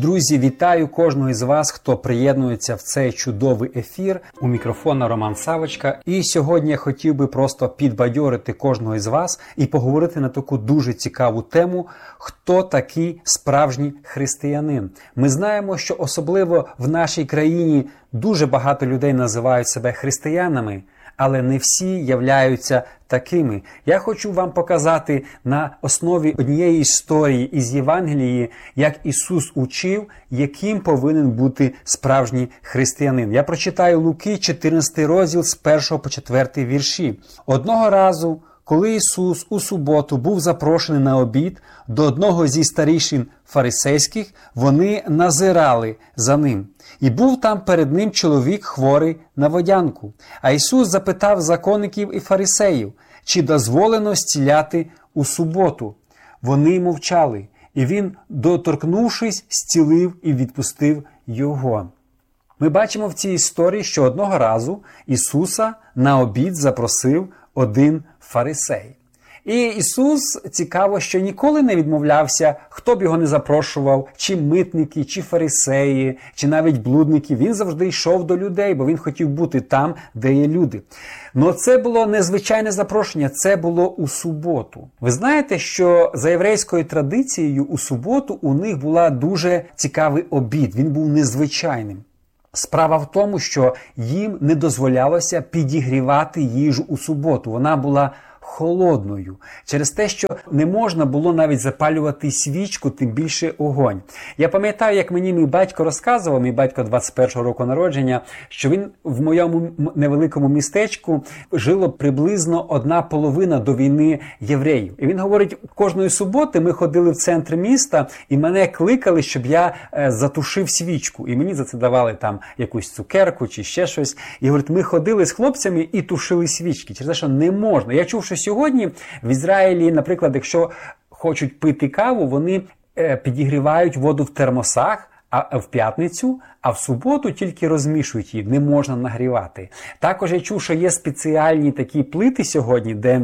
Друзі, вітаю кожного із вас, хто приєднується в цей чудовий ефір. У мікрофона Роман Савочка. І сьогодні я хотів би просто підбадьорити кожного із вас і поговорити на таку дуже цікаву тему, хто такий справжній християнин. Ми знаємо, що особливо в нашій країні дуже багато людей називають себе християнами, але не всі являються такими. Я хочу вам показати на основі однієї історії із Євангелії, як Ісус учив, яким повинен бути справжній християнин. Я прочитаю Луки, 14 розділ з 1 по 4 вірші. Одного разу, коли Ісус у суботу був запрошений на обід до одного зі старішин фарисейських, вони назирали за ним. І був там перед ним чоловік хворий на водянку. А Ісус запитав законників і фарисеїв, чи дозволено зціляти у суботу. Вони мовчали, і він, доторкнувшись, зцілив і відпустив його. Ми бачимо в цій історії, що одного разу Ісуса на обід запросив один фарисей. І Ісус, цікаво, що ніколи не відмовлявся, хто б його не запрошував, чи митники, чи фарисеї, чи навіть блудники. Він завжди йшов до людей, бо він хотів бути там, де є люди. Но це було незвичайне запрошення, це було у суботу. Ви знаєте, що за єврейською традицією у суботу у них була дуже цікавий обід, він був незвичайним. Справа в тому, що їм не дозволялося підігрівати їжу у суботу. Вона була холодною. Через те, що не можна було навіть запалювати свічку, тим більше огонь. Я пам'ятаю, як мені мій батько розказував, мій батько 21-го року народження, що він в моєму невеликому містечку жило приблизно 1/2 до війни євреїв. І він говорить, кожної суботи ми ходили в центр міста, і мене кликали, щоб я затушив свічку. І мені за це давали там якусь цукерку чи ще щось. І говорить, ми ходили з хлопцями і тушили свічки. Через те, що не можна. Я чув, що сьогодні в Ізраїлі, наприклад, якщо хочуть пити каву, вони підігрівають воду в термосах, а в п'ятницю, а в суботу тільки розмішують її, не можна нагрівати. Також я чув, що є спеціальні такі плити сьогодні, де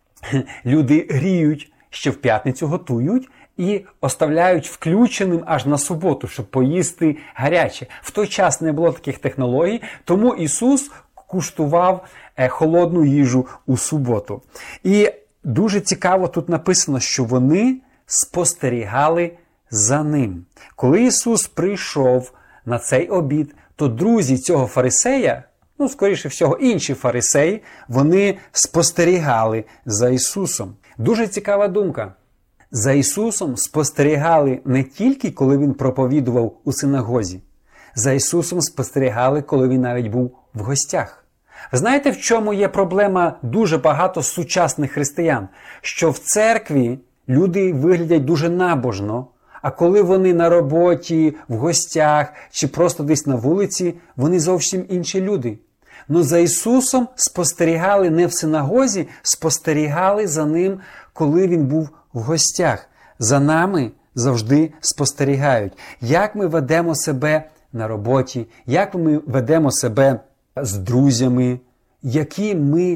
люди гріють, ще в п'ятницю готують і оставляють включеним аж на суботу, щоб поїсти гаряче. В той час не було таких технологій, тому Ісус куштував холодну їжу у суботу. І дуже цікаво тут написано, що вони спостерігали за ним. Коли Ісус прийшов на цей обід, то друзі цього фарисея, скоріше всього інші фарисеї, вони спостерігали за Ісусом. Дуже цікава думка. За Ісусом спостерігали не тільки, коли Він проповідував у синагозі. За Ісусом спостерігали, коли Він навіть був в гостях. Ви знаєте, в чому є проблема дуже багато сучасних християн? Що в церкві люди виглядять дуже набожно, а коли вони на роботі, в гостях чи просто десь на вулиці, вони зовсім інші люди. Но за Ісусом спостерігали не в синагозі, спостерігали за Ним, коли Він був в гостях. За нами завжди спостерігають. Як ми ведемо себе на роботі, як ми ведемо себе з друзями, які ми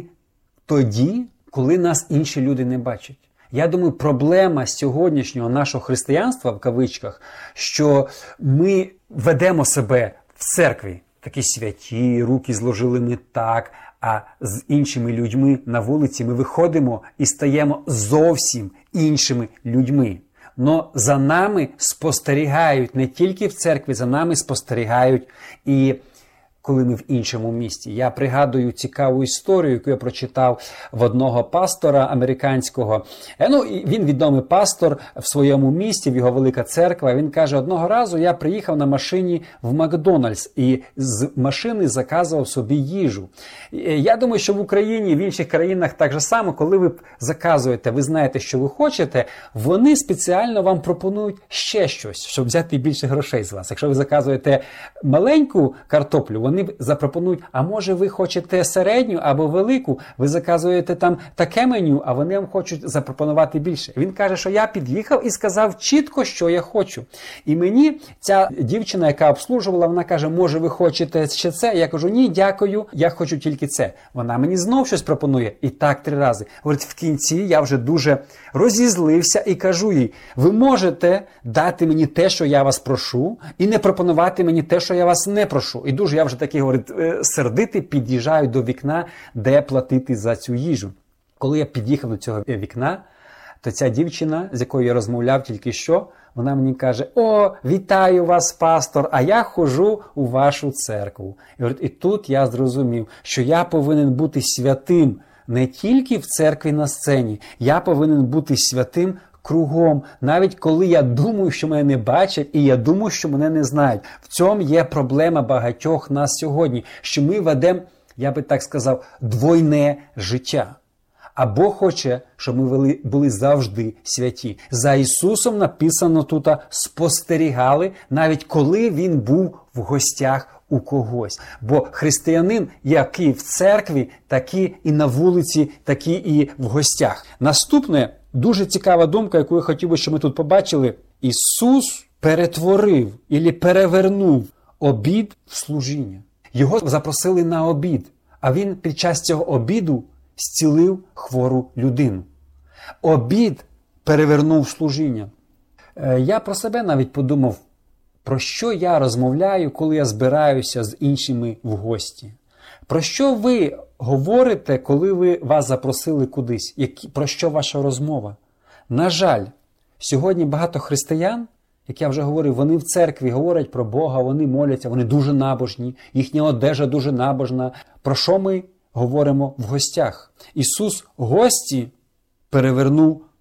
тоді, коли нас інші люди не бачать. Я думаю, проблема сьогоднішнього нашого християнства, в кавичках, що ми ведемо себе в церкві, такі святі, руки зложили не так, а з іншими людьми на вулиці ми виходимо і стаємо зовсім іншими людьми. Но за нами спостерігають не тільки в церкві, за нами спостерігають і коли ми в іншому місті. Я пригадую цікаву історію, яку я прочитав в одного пастора американського. Він відомий пастор в своєму місті, в його велика церква. Він каже, одного разу я приїхав на машині в Макдональдс і з машини заказував собі їжу. Я думаю, що в Україні, в інших країнах так же само, коли ви заказуєте, ви знаєте, що ви хочете, вони спеціально вам пропонують ще щось, щоб взяти більше грошей з вас. Якщо ви заказуєте маленьку картоплю, вони вони запропонують, а може ви хочете середню або велику, ви заказуєте там таке меню, а вони вам хочуть запропонувати більше. Він каже, що я під'їхав і сказав чітко, що я хочу. І мені ця дівчина, яка обслужувала, вона каже, може ви хочете ще це? Я кажу, ні, дякую, я хочу тільки це. Вона мені знов щось пропонує. І так 3 рази. Говорить, в кінці я вже дуже розізлився і кажу їй, ви можете дати мені те, що я вас прошу, і не пропонувати мені те, що я вас не прошу. І дуже я вже такий, говорить, сердитий, під'їжджаю до вікна, де платити за цю їжу. Коли я під'їхав до цього вікна, то ця дівчина, з якою я розмовляв тільки що, вона мені каже, о, вітаю вас, пастор, а я ходжу у вашу церкву. І тут я зрозумів, що я повинен бути святим не тільки в церкві на сцені, я повинен бути святим кругом, навіть коли я думаю, що мене не бачать, і я думаю, що мене не знають. В цьому є проблема багатьох нас сьогодні, що ми ведемо, я би так сказав, двойне життя. А Бог хоче, щоб ми були завжди святі. За Ісусом написано тут, спостерігали, навіть коли Він був в гостях у когось. Бо християнин, який в церкві, такий і на вулиці, такий і в гостях. Наступне, дуже цікава думка, яку я хотів би, щоб ми тут побачили. Ісус перетворив, або перевернув обід в служіння. Його запросили на обід, а Він під час цього обіду зцілив хвору людину. Обід перевернув служіння. Я про себе навіть подумав, про що я розмовляю, коли я збираюся з іншими в гості. Про що ви говорите, коли вас запросили кудись? Про що ваша розмова? На жаль, сьогодні багато християн, як я вже говорив, вони в церкві говорять про Бога, вони моляться, вони дуже набожні, їхня одежа дуже набожна. Про що ми говоримо в гостях? Ісус гості перевернув